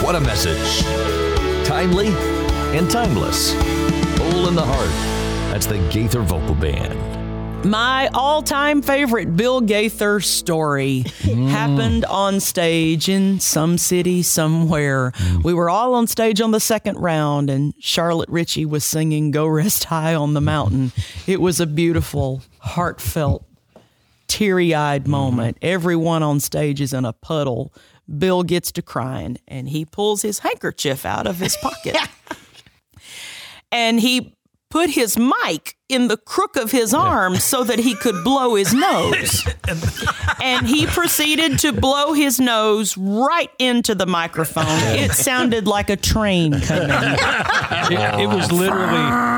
What a message. Timely and timeless. Hole in the Heart. That's the Gaither Vocal Band. My all-time favorite Bill Gaither story happened on stage in some city somewhere. We were all on stage on the second round, and Charlotte Ritchie was singing Go Rest High on the Mountain. It was a beautiful, heartfelt, teary-eyed moment. Everyone on stage is in a puddle. Bill gets to crying, and he pulls his handkerchief out of his pocket. And he put his mic in the crook of his arm so that he could blow his nose. And he proceeded to blow his nose right into the microphone. It sounded like a train coming. It was literally...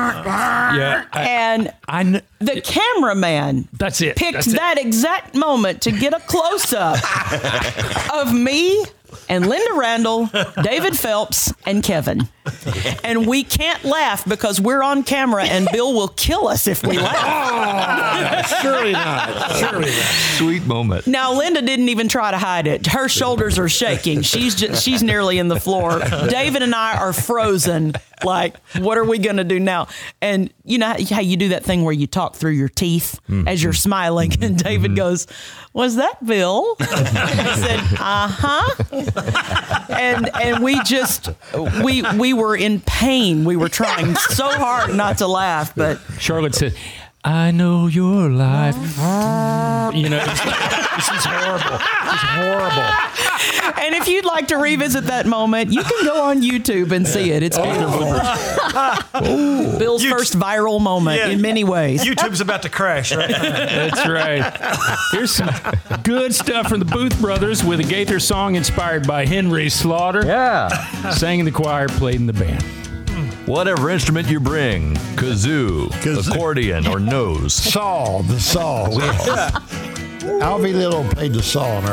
And the cameraman picked that exact moment to get a close-up of me and Linda Randall, David Phelps, and Kevin. And we can't laugh because we're on camera and Bill will kill us if we laugh. Surely not. Sweet moment. Now, Linda didn't even try to hide it. Her shoulders are shaking. She's nearly in the floor. David and I are frozen. Like, what are we going to do now? And you know how you do that thing where you talk through your teeth as you're smiling? And David goes, "Was that Bill?" I said, "Uh-huh." And we were in pain. We were trying so hard not to laugh, but Charlotte said, "I know your life." You know, this is horrible. This is horrible. And if you'd like to revisit that moment, you can go on YouTube and see it. It's beautiful. Bill's first viral moment in many ways. YouTube's about to crash right now. That's right. Here's some good stuff from the Booth Brothers with a Gaither song inspired by Henry Slaughter. Yeah. Sang in the choir, played in the band. Whatever instrument you bring, kazoo, accordion, or nose. The saw. Alvy Little played the saw in our